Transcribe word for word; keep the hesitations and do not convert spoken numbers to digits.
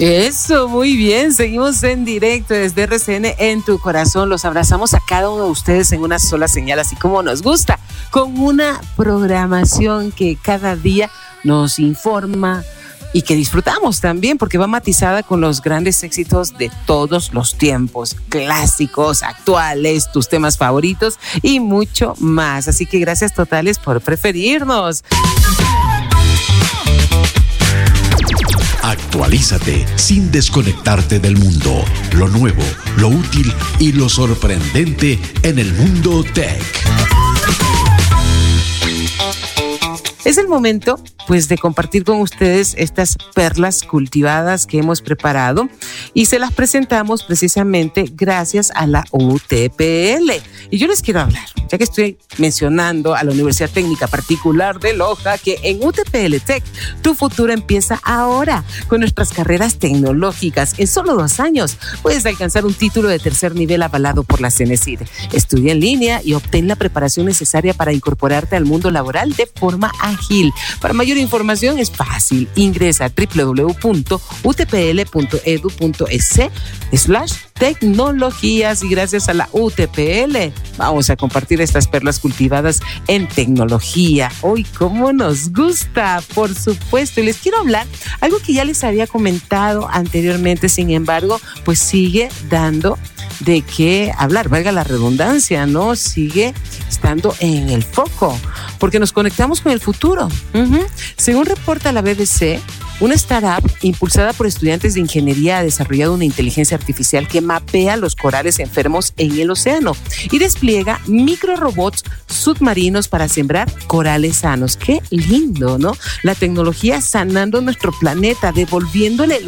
Eso, muy bien. Seguimos en directo desde R C N en tu corazón. Los abrazamos a cada uno de ustedes en una sola señal, así como nos gusta, con una programación que cada día nos informa y que disfrutamos también, porque va matizada con los grandes éxitos de todos los tiempos, clásicos, actuales, tus temas favoritos y mucho más. Así que gracias totales por preferirnos. Actualízate sin desconectarte del mundo. Lo nuevo, lo útil y lo sorprendente en el mundo tech. Es el momento, pues, de compartir con ustedes estas perlas cultivadas que hemos preparado y se las presentamos precisamente gracias a la U T P L. Y yo les quiero hablar, ya que estoy mencionando a la Universidad Técnica Particular de Loja, que en U T P L Tech tu futuro empieza ahora con nuestras carreras tecnológicas. En solo dos años puedes alcanzar un título de tercer nivel avalado por la CENESID. Estudia en línea y obtén la preparación necesaria para incorporarte al mundo laboral de forma ágil. Para mayor información es fácil. Ingresa a doble u doble u doble u punto u t p l punto e d u punto e s slash tecnologías y gracias a la U T P L vamos a compartir estas perlas cultivadas en tecnología. Hoy, cómo nos gusta, por supuesto. Y les quiero hablar algo que ya les había comentado anteriormente, sin embargo, pues sigue dando de qué hablar, valga la redundancia, ¿no? Sigue estando en el foco, porque nos conectamos con el futuro. Uh-huh. Según reporta la B B C, una startup impulsada por estudiantes de ingeniería ha desarrollado una inteligencia artificial que mapea los corales enfermos en el océano y despliega microrobots submarinos para sembrar corales sanos. ¡Qué lindo!, ¿no? La tecnología sanando nuestro planeta, devolviéndole